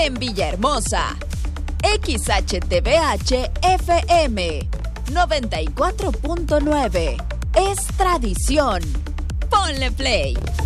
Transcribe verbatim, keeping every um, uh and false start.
en Villahermosa. X H T V H F M noventa y cuatro punto nueve. Es tradición. Ponle play.